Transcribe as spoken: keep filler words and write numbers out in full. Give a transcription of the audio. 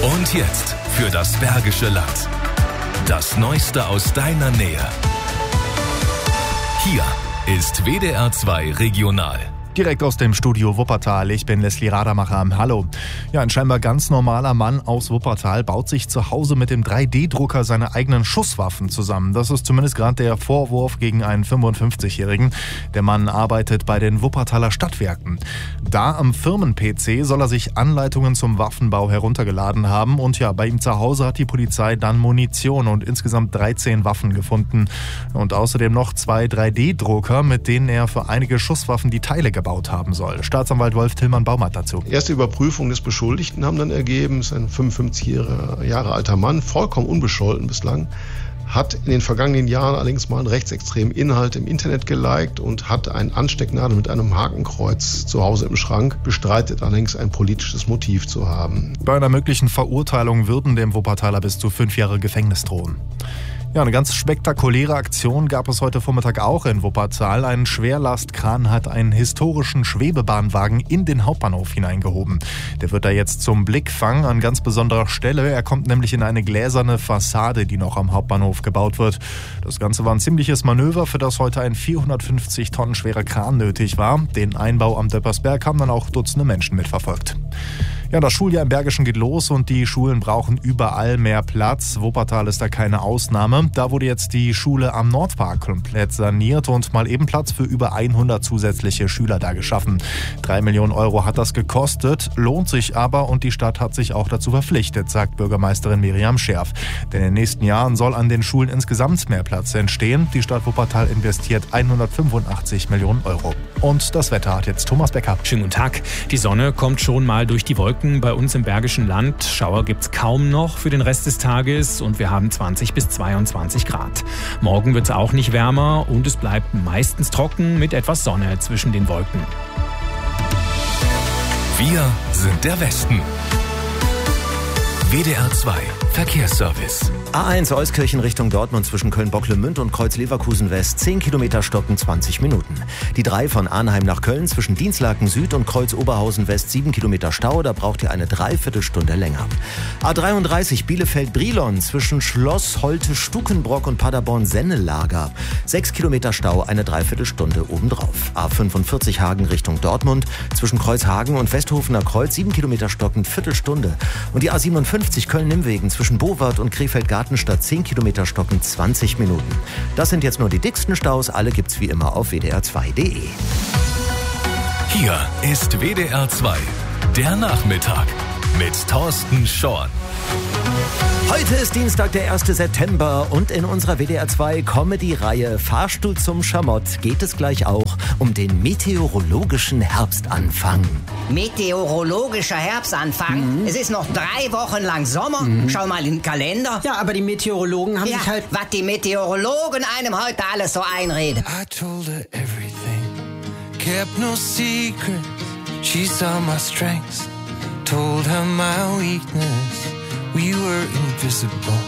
Und jetzt für das Bergische Land. Das Neueste aus deiner Nähe. Hier ist W D R zwei Regional. Direkt aus dem Studio Wuppertal. Ich bin Leslie Radermacher. Hallo. Ja, ein scheinbar ganz normaler Mann aus Wuppertal baut sich zu Hause mit dem drei D Drucker seine eigenen Schusswaffen zusammen. Das ist zumindest gerade der Vorwurf gegen einen fünfundfünfzigjährigen. Der Mann arbeitet bei den Wuppertaler Stadtwerken. Da am Firmen-P C soll er sich Anleitungen zum Waffenbau heruntergeladen haben. Und ja, bei ihm zu Hause hat die Polizei dann Munition und insgesamt dreizehn Waffen gefunden. Und außerdem noch zwei drei D Drucker, mit denen er für einige Schusswaffen die Teile gebaut haben soll. Staatsanwalt Wolf Tillmann-Baumert dazu. Erste Überprüfung des Beschuldigten haben dann ergeben, ist ein fünfundfünfzig Jahre alter Mann, vollkommen unbescholten bislang, hat in den vergangenen Jahren allerdings mal einen rechtsextremen Inhalt im Internet geliked und hat eine Anstecknadel mit einem Hakenkreuz zu Hause im Schrank, bestreitet allerdings ein politisches Motiv zu haben. Bei einer möglichen Verurteilung würden dem Wuppertaler bis zu fünf Jahre Gefängnis drohen. Ja, eine ganz spektakuläre Aktion gab es heute Vormittag auch in Wuppertal. Ein Schwerlastkran hat einen historischen Schwebebahnwagen in den Hauptbahnhof hineingehoben. Der wird da jetzt zum Blickfang an ganz besonderer Stelle. Er kommt nämlich in eine gläserne Fassade, die noch am Hauptbahnhof gebaut wird. Das Ganze war ein ziemliches Manöver, für das heute ein vierhundertfünfzig Tonnen schwerer Kran nötig war. Den Einbau am Döppersberg haben dann auch Dutzende Menschen mitverfolgt. Ja, das Schuljahr im Bergischen geht los und die Schulen brauchen überall mehr Platz. Wuppertal ist da keine Ausnahme. Da wurde jetzt die Schule am Nordpark komplett saniert und mal eben Platz für über hundert zusätzliche Schüler da geschaffen. Drei Millionen Euro hat das gekostet, lohnt sich aber und die Stadt hat sich auch dazu verpflichtet, sagt Bürgermeisterin Miriam Scherf. Denn in den nächsten Jahren soll an den Schulen insgesamt mehr Platz entstehen. Die Stadt Wuppertal investiert hundertfünfundachtzig Millionen Euro. Und das Wetter hat jetzt Thomas Becker. Schönen guten Tag. Die Sonne kommt schon mal durch die Wolken bei uns im Bergischen Land. Schauer gibt's kaum noch für den Rest des Tages und wir haben zwanzig bis zweiundzwanzig Grad. Morgen wird's auch nicht wärmer und es bleibt meistens trocken mit etwas Sonne zwischen den Wolken. Wir sind der Westen. W D R zwei Verkehrsservice. A eins Euskirchen Richtung Dortmund zwischen Köln-Bocklemünd und Kreuz-Leverkusen West. zehn Kilometer stocken, zwanzig Minuten. Die drei von Arnheim nach Köln zwischen Dienstlaken Süd und Kreuz-Oberhausen West. sieben Kilometer Stau, da braucht ihr eine Dreiviertelstunde länger. A dreiunddreißig Bielefeld-Brilon zwischen Schloss Holte-Stukenbrock und Paderborn-Sennelager. sechs Kilometer Stau, eine Dreiviertelstunde obendrauf. A fünfundvierzig Hagen Richtung Dortmund zwischen Kreuzhagen und Westhofener Kreuz. sieben Kilometer stocken, Viertelstunde. Und die A siebenundfünfzig Köln-Nimwegen zwischen Bowart und Krefeld-Gartenstadt. zehn Kilometer stocken, zwanzig Minuten. Das sind jetzt nur die dicksten Staus. Alle gibt's wie immer auf W D R zwei Punkt de. Hier ist W D R zwei, der Nachmittag mit Thorsten Schorn. Heute ist Dienstag, der erste September und in unserer W D R zwei Comedy-Reihe Fahrstuhl zum Schamott geht es gleich auch um den meteorologischen Herbstanfang. Meteorologischer Herbstanfang? Mhm. Es ist noch drei Wochen lang Sommer. Mhm. Schau mal in den Kalender. Ja, aber die Meteorologen haben ja, sich halt... was die Meteorologen einem heute alles so einreden. I told her everything, kept no secrets. She saw my strengths, told her my weakness. We were invisible.